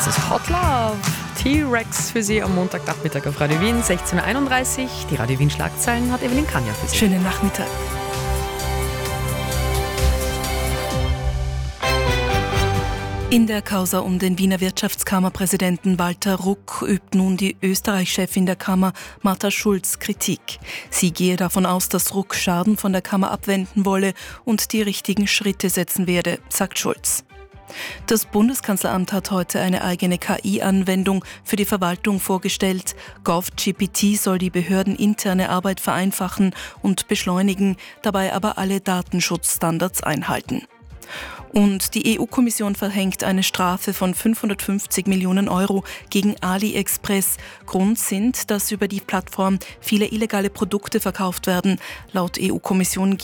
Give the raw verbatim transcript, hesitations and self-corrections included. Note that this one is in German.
Das ist Hot Love. T-Rex für Sie am Montagnachmittag auf Radio Wien, sechzehn Uhr einunddreißig. Die Radio Wien Schlagzeilen hat Evelyn Kanja für Sie. Schönen Nachmittag. In der Causa um den Wiener Wirtschaftskammerpräsidenten Walter Ruck übt nun die Österreich-Chefin der Kammer, Martha Schulz, Kritik. Sie gehe davon aus, dass Ruck Schaden von der Kammer abwenden wolle und die richtigen Schritte setzen werde, sagt Schulz. Das Bundeskanzleramt hat heute eine eigene K I-Anwendung für die Verwaltung vorgestellt. GovGPT soll die behördeninterne Arbeit vereinfachen und beschleunigen, dabei aber alle Datenschutzstandards einhalten. Und die E U-Kommission verhängt eine Strafe von fünfhundertfünfzig Millionen Euro gegen AliExpress. Grund sind, dass über die Plattform viele illegale Produkte verkauft werden. Laut E U-Kommission